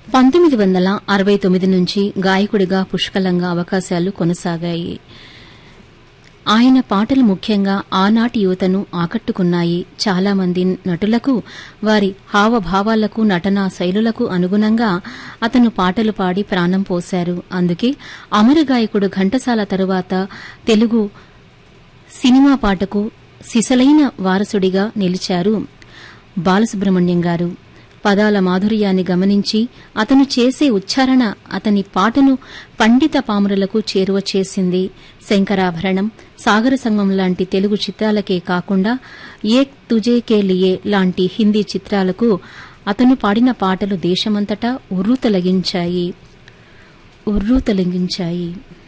1969 నుంచి గాయకుడిగా పుష్కలంగా అవకాశాలు కొనసాగాయి. ఆయన పాటలు ముఖ్యంగా ఆనాటి యువతను ఆకట్టుకున్నాయి. చాలా మంది నటులకు వారి హావభావాలకు, నటనా శైలులకు అనుగుణంగా అతను పాటలు పాడి ప్రాణం పోశారు. అందుకే అమర గాయకుడు ఘంటసాల తరువాత తెలుగు సినిమా పాటకు సిసలైన వారసుడిగా నిలిచారు బాలసుబ్రహ్మణ్యం గారు. పదాల మాధుర్యాన్ని గమనించి అతను చేసే ఉచ్చారణ అతని పాటను పండిత పామరులకు చేరువ చేసింది. శంకరాభరణం, సాగర సంగం లాంటి తెలుగు చిత్రాలకే కాకుండా ఏక్ తుజే కే లియే లాంటి హిందీ చిత్రాలకు అతను పాడిన పాటలు దేశమంతటా ఉర్రూతలగించాయి.